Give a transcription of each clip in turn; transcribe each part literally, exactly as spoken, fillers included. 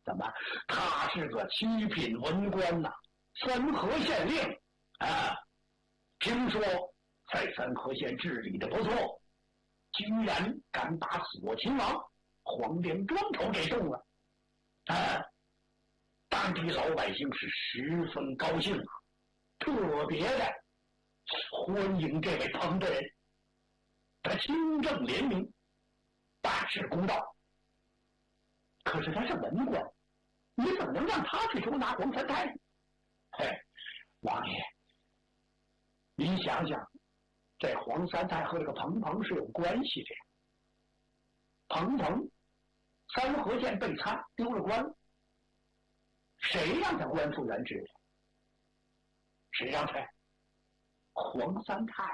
怎么？他是个七品文官呐、啊，三河县令啊！听说在三河县治理的不错，居然敢把左秦王黄连庄头给动了啊！当地老百姓是十分高兴啊，特别的欢迎这位彭的人。他清正廉明，办事公道。可是他是文官，你怎么能让他去捉拿黄三太？嘿，王爷，您想想，这黄三太和这个彭彭是有关系的。彭彭三河县被参，丢了官，谁让他官复原职的？谁让他？黄三太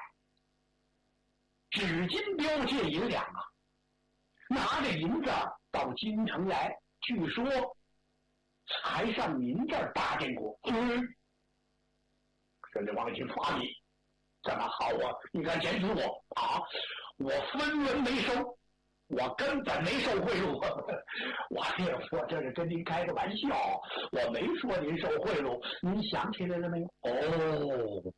只金标借银两啊，拿着银子到京城来，据说还上您这儿搭建过。嗯，甚至王一听发你，怎么好啊？你敢检举我啊？我分文没收，我根本没受贿赂。王爷，我这是跟您开个玩笑，我没说您受贿赂，您想起来了没有？哦。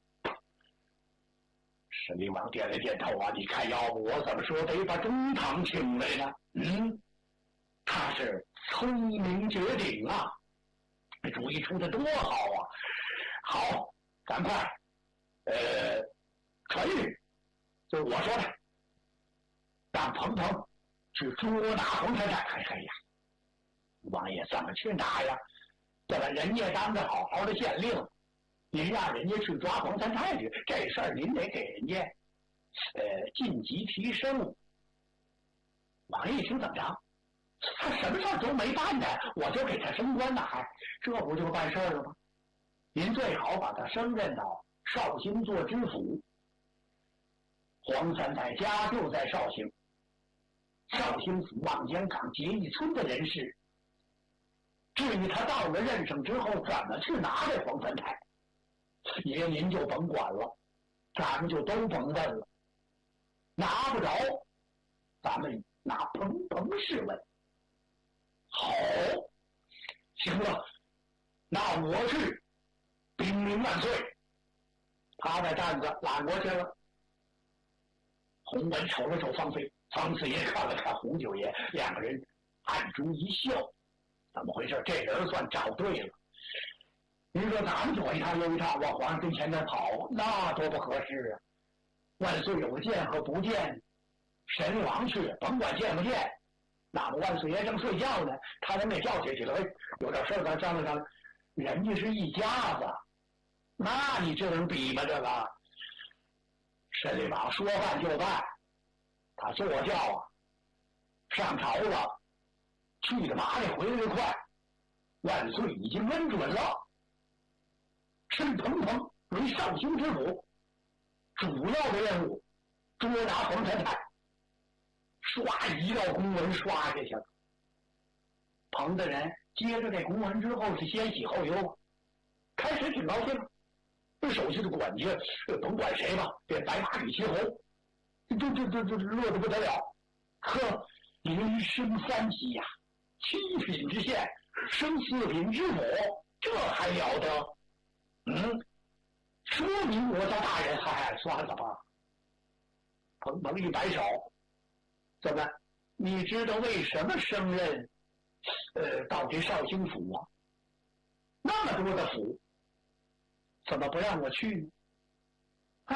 沈灵王点了点头啊，你看要不我怎么说得把中堂请来呢？嗯，他是聪明绝顶啊，这主意出的多好啊！好，赶快，呃，传谕，就是我说的，让彭彭去捉拿黄太太。哎呀，王爷怎么去拿呀？对吧？人家当着好好的县令，您让人家去抓黄三太去，这事儿您得给人家，呃，晋级提升。王爷一听怎么着？他什么事儿都没办呢，我就给他升官呢，还这不就办事儿了吗？您最好把他升任到绍兴做知府。黄三太家就在绍兴，绍兴府望江港结义村的人士。至于他到了任上之后怎么去拿这黄三太，爷您就甭管了，咱们就都甭问了。拿不着，咱们拿彭彭试问。好，行了，那我去，兵临万岁。他把担子揽过去了。洪文瞅了瞅方飞，方四爷看了看洪九爷，两个人暗中一笑，怎么回事？这人算找对了。您说咱们左一趟右一趟往皇上跟前面跑，那多不合适啊！万岁有见和不见，神王去，甭管见不见，哪怕万岁爷正睡觉呢，他能给叫起起来，有点事儿咱商量商量。人家是一家子，那你这能比吗？这个沈立王说办就办，他坐轿啊，上朝了，去的麻利，回来的快，万岁已经恩准了。申彭彭为绍兴知府，主要的任务捉拿黄三太。刷一道公文刷下去了。彭的人接着这公文之后是先喜后忧，开始挺高兴，这手下的管家甭管谁吧，这白马吕齐侯，这这这这乐得不得了。呵，连升三级呀、啊，七品知县升四品知府，这还了得？嗯，说明我家大人，嗨，算了吧。彭彭一摆手，怎么？你知道为什么升任呃到这绍兴府啊？那么多的府，怎么不让我去？哎，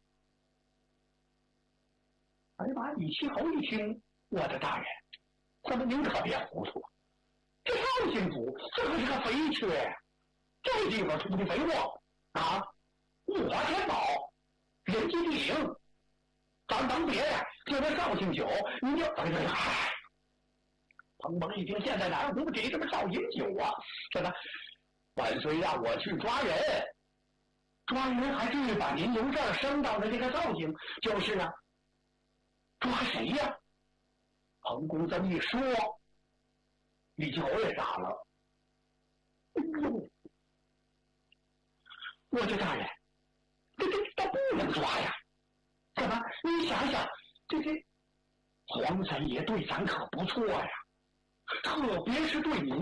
哎呀妈！李七侯一听，我的大人，怎么您可别糊涂？这绍兴府这可是个肥缺呀！这地方出的肥货啊，物华天宝，人杰地灵，咱甭别的，就这绍兴酒，您就哎呀，哎，彭彭一听，现在哪有不给什么绍兴酒啊？这个万岁让我去抓人，抓人还至于把您由这儿升到了这个绍兴？就是啊，抓谁呀、啊？彭公这么一说，李继侯也傻了。哎呦！我这大人，这这这不能抓呀！怎么？你想想，这这黄三爷对咱可不错呀，特别是对您